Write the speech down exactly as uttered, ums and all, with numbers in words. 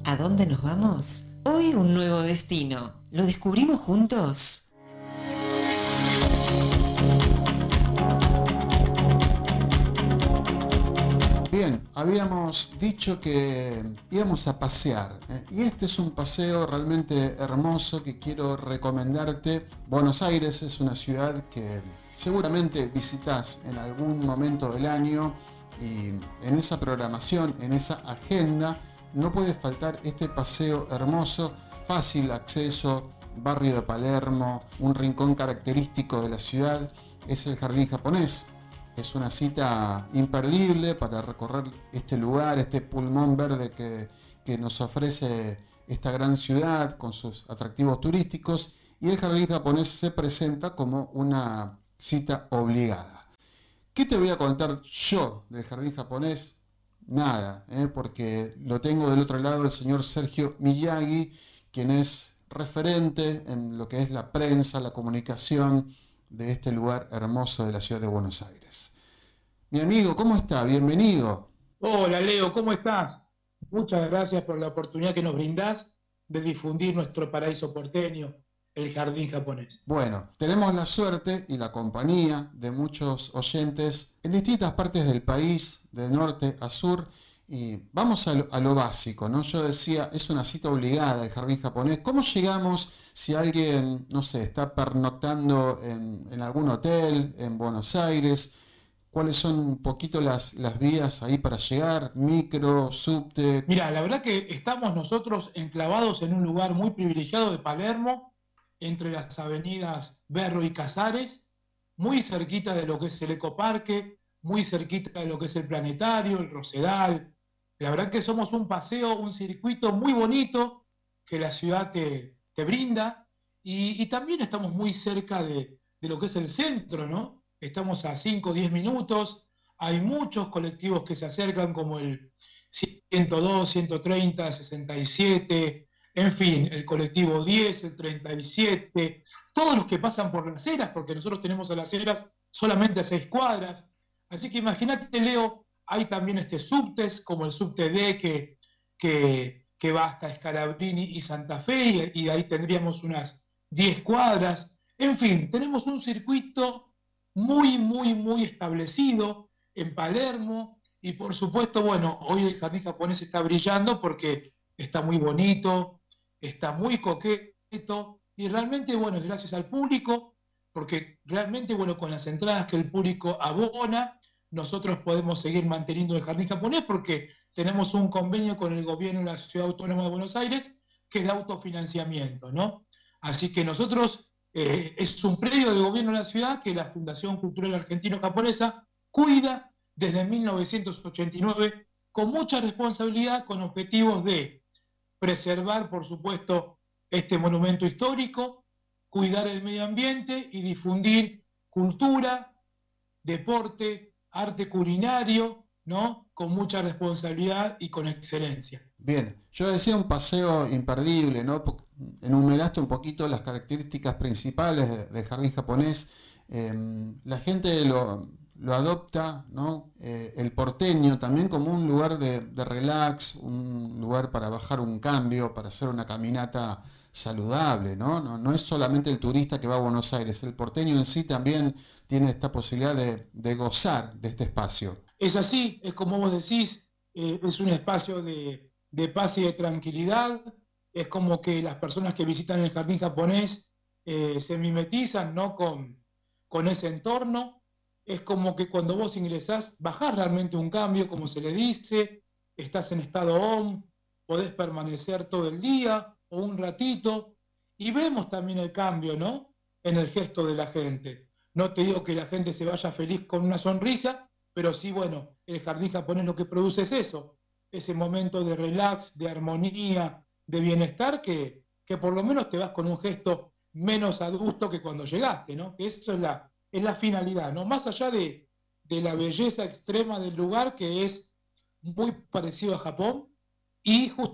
¿A dónde nos vamos? Hoy un nuevo destino. ¿Lo descubrimos juntos? Bien, habíamos dicho que íbamos a pasear, ¿eh? Y este es un paseo realmente hermoso que quiero recomendarte. Buenos Aires es una ciudad que seguramente visitas en algún momento del año y en esa programación, en esa agenda, no puede faltar este paseo hermoso, fácil acceso, barrio de Palermo, un rincón característico de la ciudad, es el Jardín Japonés. Es una cita imperdible para recorrer este lugar, este pulmón verde que, que nos ofrece esta gran ciudad con sus atractivos turísticos, y el Jardín Japonés se presenta como una cita obligada. ¿Qué te voy a contar yo del Jardín Japonés? Nada, ¿eh? Porque lo tengo del otro lado el señor Sergio Miyagi, quien es referente en lo que es la prensa, la comunicación de este lugar hermoso de la ciudad de Buenos Aires. Mi amigo, ¿cómo está? Bienvenido. Hola Leo, ¿cómo estás? Muchas gracias por la oportunidad que nos brindás de difundir nuestro paraíso porteño, el jardín japonés. Bueno, tenemos la suerte y la compañía de muchos oyentes en distintas partes del país, de norte a sur, y vamos a lo, a lo básico, ¿no? Yo decía, es una cita obligada el jardín japonés. ¿Cómo llegamos si alguien, no sé, está pernoctando en, en algún hotel en Buenos Aires? ¿Cuáles son un poquito las, las vías ahí para llegar? Micro, subte. Mira, la verdad que estamos nosotros enclavados en un lugar muy privilegiado de Palermo, entre las avenidas Berro y Casares, muy cerquita de lo que es el Ecoparque, muy cerquita de lo que es el Planetario, el Rosedal. La verdad que somos un paseo, un circuito muy bonito que la ciudad te, te brinda, y, y, también estamos muy cerca de, de lo que es el centro, ¿no? Estamos a cinco o diez minutos, hay muchos colectivos que se acercan como el ciento dos, ciento treinta, sesenta y siete, en fin, el colectivo diez, el treinta y siete, todos los que pasan por las eras, porque nosotros tenemos a las eras solamente a seis cuadras. Así que imagínate, Leo, hay también este subtes, como el subte D, que, que, que va hasta Scalabrini y Santa Fe, y, y de ahí tendríamos unas diez cuadras. En fin, tenemos un circuito muy, muy, muy establecido en Palermo, y por supuesto, bueno, hoy el jardín japonés está brillando porque está muy bonito, está muy coqueto, y realmente, bueno, es gracias al público, porque realmente, bueno, con las entradas que el público abona, nosotros podemos seguir manteniendo el jardín japonés porque tenemos un convenio con el gobierno de la Ciudad Autónoma de Buenos Aires que es de autofinanciamiento, ¿no? Así que nosotros, eh, es un predio del gobierno de la ciudad que la Fundación Cultural Argentino-Japonesa cuida desde mil novecientos ochenta y nueve con mucha responsabilidad, con objetivos de preservar, por supuesto, este monumento histórico, cuidar el medio ambiente y difundir cultura, deporte, arte culinario, ¿no? Con mucha responsabilidad y con excelencia. Bien, yo decía un paseo imperdible, ¿no? Po- Enumeraste un poquito las características principales de- del jardín japonés. Em, la gente lo, lo adopta, ¿no? Eh, el porteño también como un lugar de, de relax, un lugar para bajar un cambio, para hacer una caminata saludable, ¿no? No, no es solamente el turista que va a Buenos Aires, el porteño en sí también tiene esta posibilidad de, de gozar de este espacio. Es así, es como vos decís, eh, es un espacio de, de paz y de tranquilidad, es como que las personas que visitan el jardín japonés eh, se mimetizan, ¿no? con, con ese entorno, es como que cuando vos ingresás, bajás realmente un cambio, como se le dice, estás en estado OM, podés permanecer todo el día o un ratito, y vemos también el cambio, ¿no? En el gesto de la gente. No te digo que la gente se vaya feliz con una sonrisa, pero sí, bueno, el jardín japonés lo que produce es eso, ese momento de relax, de armonía, de bienestar, que, que por lo menos te vas con un gesto menos adusto que cuando llegaste, ¿no? Que eso es la, es la finalidad, ¿no? Más allá de, de la belleza extrema del lugar, que es muy parecido a Japón, y justamente